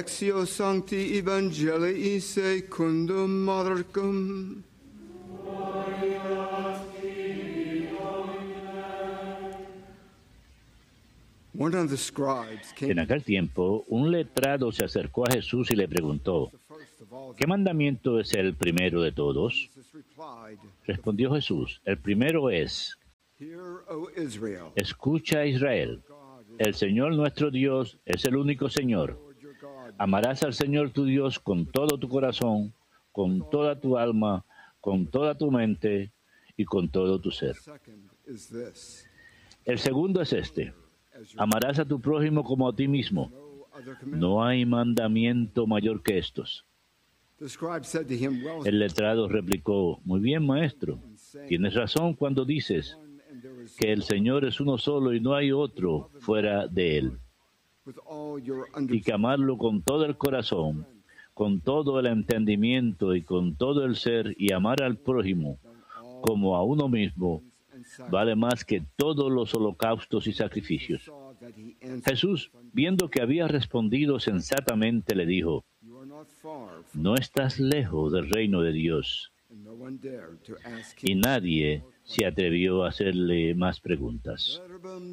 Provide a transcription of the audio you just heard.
Lectio Sancti Evangelii secundum Marcum. One of the scribes came En aquel tiempo, un letrado se acercó a Jesús y le preguntó, ¿qué mandamiento es el primero de todos? Jesus replied, Respondió Jesús, el primero es, Hear, O Israel, escucha Israel, el Señor nuestro Dios es el único Señor. Lord your God. Amarás al Señor tu Dios con todo tu corazón, con toda tu alma, con toda tu mente y con todo tu ser. Second is this, El segundo es este, amarás a tu prójimo como a ti mismo. no other commandment. No hay mandamiento mayor que estos. The scribe said to him, Well, El letrado replicó, muy bien, maestro, tienes razón cuando dices and there is que el Señor es uno solo y no hay otro fuera de él, with all your y que amarlo con todo el corazón, con todo el entendimiento y con todo el ser, y amar al prójimo como a uno mismo, vale más que todos los holocaustos y sacrificios. saw that he answered, Jesús, viendo que había respondido sensatamente, le dijo, You are not far from, no estás lejos del reino de Dios. and no one dared to ask Y him. nadie se atrevió a hacerle más preguntas. Verbum